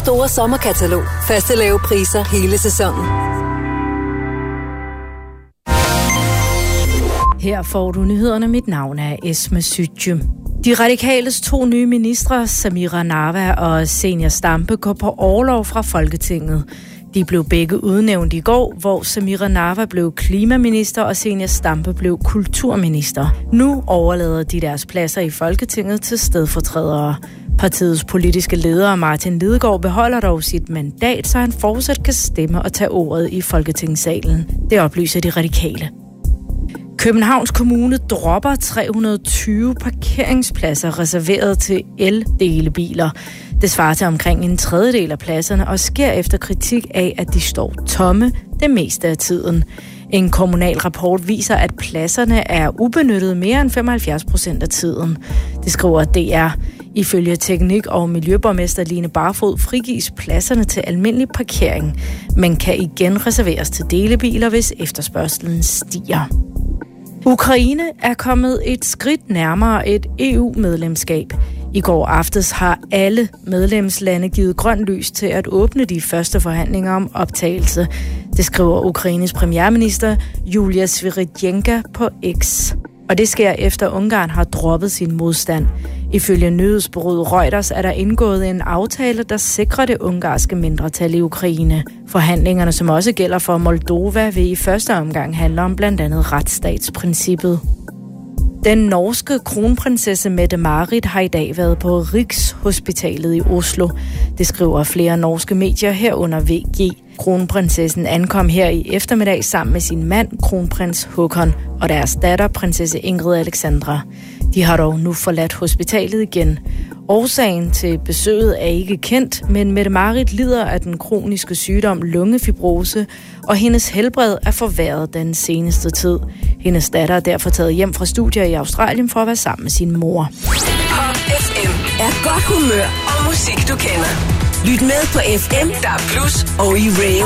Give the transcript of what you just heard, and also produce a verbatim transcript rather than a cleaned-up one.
Store sommerkatalog. Faste lave priser hele sæsonen. Her får du nyhederne. Mit navn er Esma Sytje. De radikales to nye ministre, Samira Nawa og Zenia Stampe, går på orlov fra Folketinget. De blev begge udnævnt i går, hvor Samira Nawa blev klimaminister og Zenia Stampe blev kulturminister. Nu overlader de deres pladser i Folketinget til stedfortrædere. Partiets politiske leder Martin Lidegaard beholder dog sit mandat, så han fortsat kan stemme og tage ordet i Folketingssalen. Det oplyser de radikale. Københavns Kommune dropper tre hundrede og tyve parkeringspladser reserveret til el-delebiler. Det svarer til omkring en tredjedel af pladserne og sker efter kritik af, at de står tomme det meste af tiden. En kommunal rapport viser, at pladserne er ubenyttet mere end femoghalvfjerds procent af tiden. Det skriver D R. Ifølge teknik- og miljøborgmester Line Barfod frigives pladserne til almindelig parkering, men kan igen reserveres til delebiler, hvis efterspørgselen stiger. Ukraine er kommet et skridt nærmere et E U-medlemskab. I går aftes har alle medlemslande givet grønt lys til at åbne de første forhandlinger om optagelse. Det skriver Ukraines premierminister Julia Sviridenko på X. Og det sker efter Ungarn har droppet sin modstand. Ifølge nyhedsbureauet Reuters er der indgået en aftale, der sikrer det ungarske mindretal i Ukraine. Forhandlingerne, som også gælder for Moldova, vil i første omgang handle om blandt andet retsstatsprincippet. Den norske kronprinsesse Mette-Marit har i dag været på Rigshospitalet i Oslo. Det skriver flere norske medier herunder V G. Kronprinsessen ankom her i eftermiddag sammen med sin mand, kronprins Håkon, og deres datter, prinsesse Ingrid Alexandra. De har dog nu forladt hospitalet igen. Årsagen til besøget er ikke kendt, men Mette-Marit lider af den kroniske sygdom lungefibrose, og hendes helbred er forværret den seneste tid. Hendes datter er derfor taget hjem fra studier i Australien for at være sammen med sin mor. Pop F M er godt humør og musik, du kender. Lyt med på F M, der er plus og i radio.